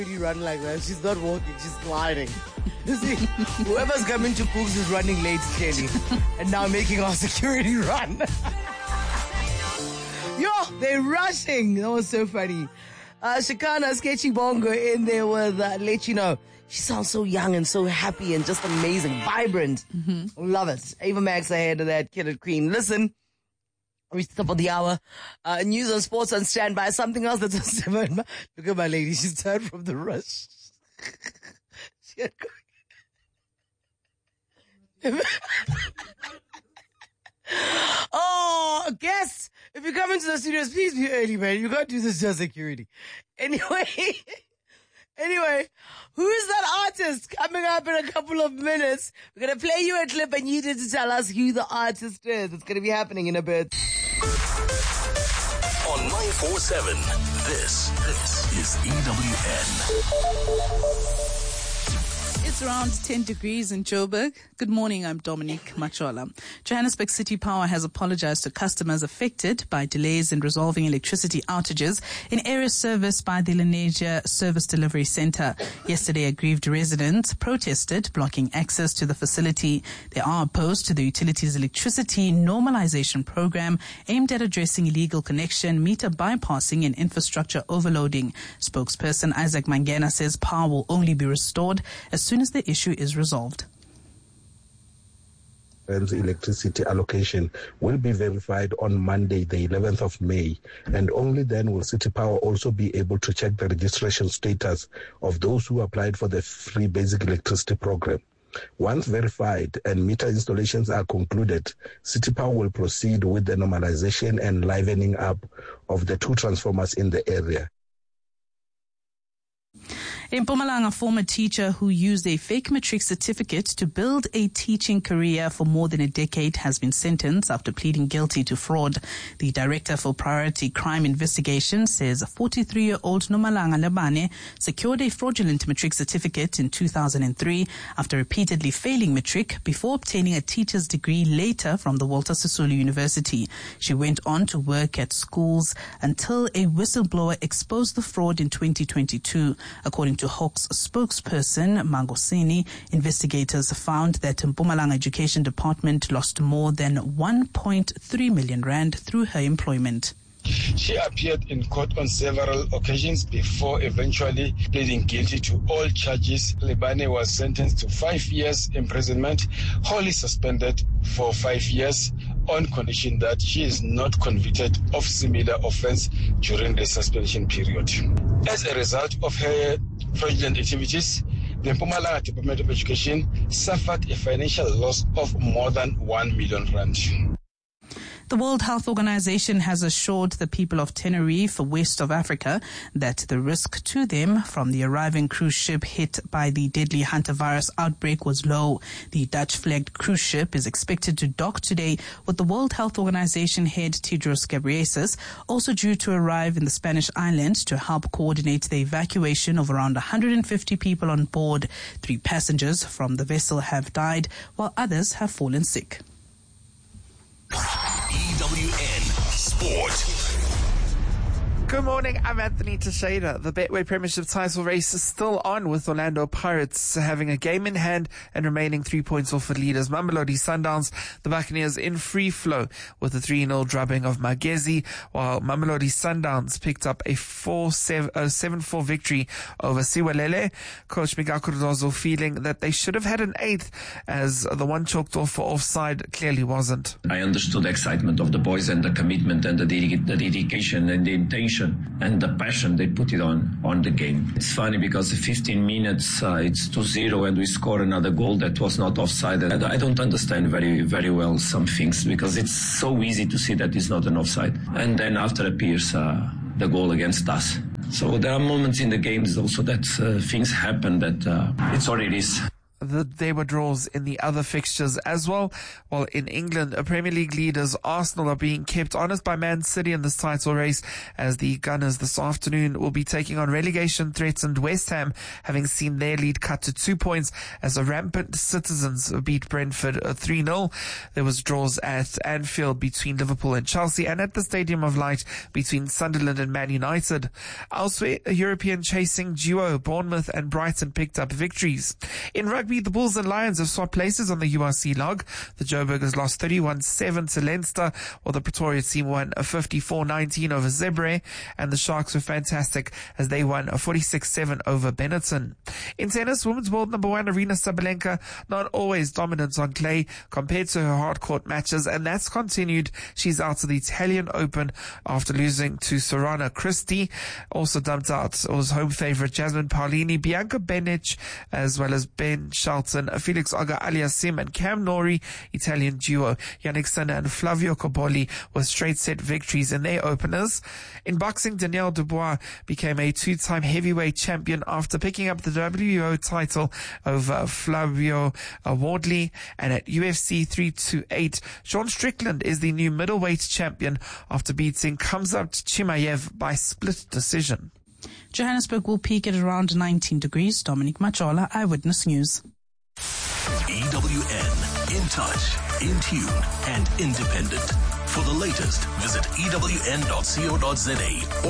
Run like that. She's not walking, she's gliding. You see, whoever's coming to Cooks is running late, clearly, and now making our security run. Yo, they're rushing. That was so funny. Shakana Sketchy Bongo in there with Let You Know. She sounds so young and so happy and just amazing, vibrant. Love it. Ava Max ahead of that Kid Queen. Listen. Reached the top of the hour. News and sports on standby. Something else that's on 7. Look at my lady. She's tired from the rush. She had oh, guests, if you come into the studios, please be early, man. You can't do this just security. Anyway, who is that artist coming up in a couple of minutes? We're going to play you a clip and you need to tell us who the artist is. It's going to be happening in a bit. On 947, this is EWN. It's around 10 degrees in Joburg. Good morning, I'm Dominique Machola. Johannesburg City Power has apologized to customers affected by delays in resolving electricity outages in areas serviced by the Lenasia Service Delivery Center. Yesterday, aggrieved residents protested, blocking access to the facility. They are opposed to the utility's electricity normalization program aimed at addressing illegal connection, meter bypassing, and infrastructure overloading. Spokesperson Isaac Mangena says power will only be restored as soon as the issue is resolved. Electricity allocation will be verified on Monday, the 11th of May, and only then will City Power also be able to check the registration status of those who applied for the free basic electricity program. Once verified and meter installations are concluded, City Power will proceed with the normalization and livening up of the 2 transformers in the area. In Mpumalanga, a former teacher who used a fake matric certificate to build a teaching career for more than a decade has been sentenced after pleading guilty to fraud. The Director for Priority Crime Investigation says a 43-year-old Nomalanga Lebane secured a fraudulent matric certificate in 2003 after repeatedly failing matric before obtaining a teacher's degree later from the Walter Sisulu University. She went on to work at schools until a whistleblower exposed the fraud in 2022. According to Hawks spokesperson Mangosini, investigators found that Mpumalanga Education Department lost more than 1.3 million rand through her employment. She appeared in court on several occasions before eventually pleading guilty to all charges. Lebane was sentenced to 5 years imprisonment, wholly suspended for 5 years on condition that she is not convicted of similar offense during the suspension period. As a result of her fraudulent activities, the Mpumalanga Department of Education suffered a financial loss of more than 1 million rand. The World Health Organization has assured the people of Tenerife, west of Africa, that the risk to them from the arriving cruise ship hit by the deadly hantavirus outbreak was low. The Dutch-flagged cruise ship is expected to dock today, with the World Health Organization head Tedros Ghebreyesus also due to arrive in the Spanish islands to help coordinate the evacuation of around 150 people on board. 3 passengers from the vessel have died, while others have fallen sick. EWN Sport. Good morning, I'm Anthony Teixeira. The Betway Premiership title race is still on, with Orlando Pirates having a game in hand and remaining 3 points off the leaders. Mamelodi Sundowns, the Buccaneers in free flow with a 3-0 drubbing of Magezi, while Mamelodi Sundowns picked up a 7-4 victory over Siwalele. Coach Migako Rdozo feeling that they should have had an 8th, as the one chalked off for offside clearly wasn't. I understood the excitement of the boys and the commitment and the dedication and the intention and the passion they put it on the game. It's funny because 15 minutes, it's 2-0 and we score another goal that was not offside. I don't understand very, very well some things, because it's so easy to see that it's not an offside. And then after appears the goal against us. So there are moments in the games also that things happen that it's what it is. there were draws in the other fixtures as well. While in England, Premier League leaders Arsenal are being kept honest by Man City in this title race, as the Gunners this afternoon will be taking on relegation-threatened West Ham, having seen their lead cut to 2 points as the rampant Citizens beat Brentford 3-0. There was draws at Anfield between Liverpool and Chelsea, and at the Stadium of Light between Sunderland and Man United. Elsewhere, a European chasing duo, Bournemouth and Brighton, picked up victories. In rugby, the Bulls and Lions have swapped places on the URC log. The Joburgers lost 31-7 to Leinster, while the Pretoria team won 54-19 over Zebre, and the Sharks were fantastic as they won 46-7 over Benetton. In tennis, women's world number 1 Aryna Sabalenka not always dominant on clay compared to her hard-court matches, and that's continued. She's out of the Italian Open after losing to Sorana Christie. Also dumped out was home favourite Jasmine Paolini, Bianca Benic, as well as Ben Shelton, Felix Auger-Aliassime and Cam Norrie. Italian duo Yannick Sinner and Flavio Cobolli with straight set victories in their openers. In boxing, Danielle Dubois became a 2-time heavyweight champion after picking up the WBO title over Flavio Wardley. And at UFC 328, Sean Strickland is the new middleweight champion after beating Khamzat Chimaev by split decision. Johannesburg will peak at around 19 degrees. Dominic Machola, Eyewitness News. EWN, in touch, in tune, and independent. For the latest, visit ewn.co.za.